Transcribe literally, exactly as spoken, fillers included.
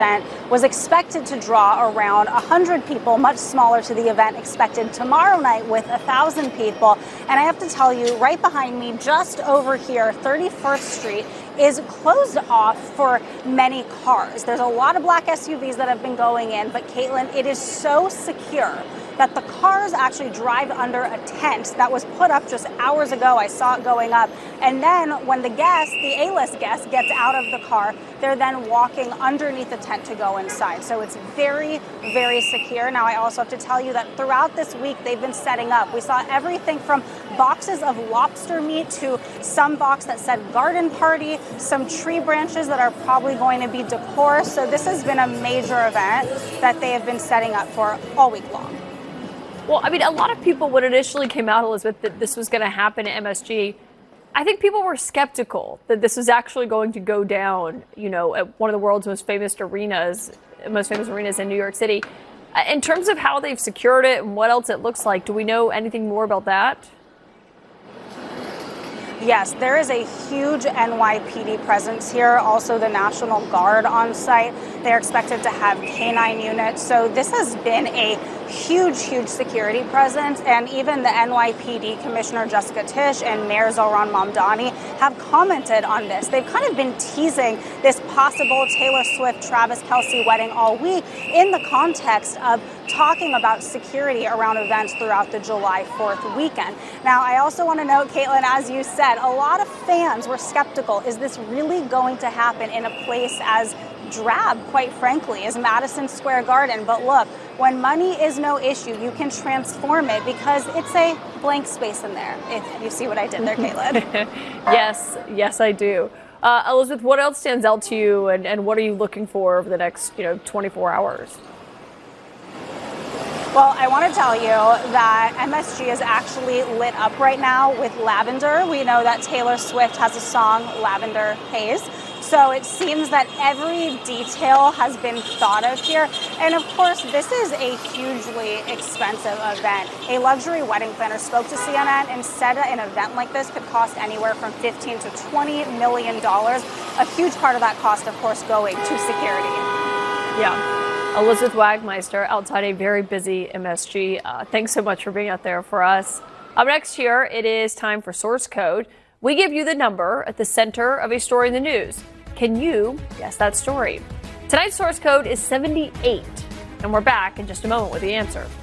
event was expected to draw around one hundred people, much smaller to the event expected tomorrow night with one thousand people. And I have to tell you, right behind me, just over here, thirty-first Street is closed off for many cars. There's a lot of black S U Vs that have been going in, but Caitlin, it is so secure that the cars actually drive under a tent that was put up just hours ago. I saw it going up. And then when the guest, the A-list guest, gets out of the car, they're then walking underneath the tent to go inside. So it's very, very secure. Now, I also have to tell you that throughout this week, they've been setting up. We saw everything from boxes of lobster meat to some box that said garden party, some tree branches that are probably going to be decor. So this has been a major event that they have been setting up for all week long. Well, I mean, a lot of people, when it initially came out, Elizabeth, that this was going to happen at M S G, I think people were skeptical that this was actually going to go down, you know, at one of the world's most famous arenas, most famous arenas in New York City. In terms of how they've secured it and what else it looks like, do we know anything more about that? Yes, there is a huge N Y P D presence here, also the National Guard on site. They're expected to have canine units. So this has been a huge, huge security presence. And even the N Y P D Commissioner Jessica Tisch and Mayor Zohran Mamdani have commented on this. They've kind of been teasing this possible Taylor Swift, Travis Kelce wedding all week in the context of talking about security around events throughout the July fourth weekend. Now, I also want to note, Caitlin, as you said, a lot of fans were skeptical. Is this really going to happen in a place as drab, quite frankly, as Madison Square Garden? But look, when money is no issue, you can transform it because it's a blank space in there. If you see what I did there, Caitlin. Yes, yes, I do. Uh, Elizabeth, what else stands out to you, and, and what are you looking for over the next, you know, twenty-four hours? Well, I want to tell you that M S G is actually lit up right now with lavender. We know that Taylor Swift has a song, Lavender Haze. So it seems that every detail has been thought of here. And of course, this is a hugely expensive event. A luxury wedding planner spoke to C N N and said that an event like this could cost anywhere from fifteen to twenty million dollars. A huge part of that cost, of course, going to security. Yeah. Elizabeth Wagmeister outside a very busy M S G. Uh, thanks so much for being out there for us. Up next here, it is time for Source Code. We give you the number at the center of a story in the news. Can you guess that story? Tonight's Source Code is seventy-eight, and we're back in just a moment with the answer.